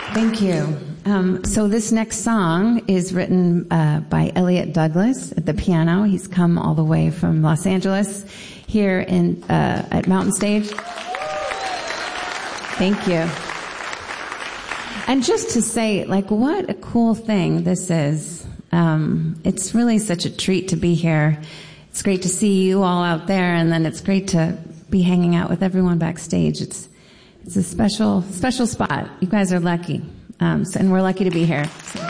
Thank you. So this next song is written by Elliot Douglas at the piano. He's come all the way from Los Angeles here at Mountain Stage. Thank you. And just to say, like, what a cool thing this is. It's really such a treat to be here. It's great to see you all out there, and then it's great to be hanging out with everyone backstage. It's a special spot. You guys are lucky. And we're lucky to be here. So.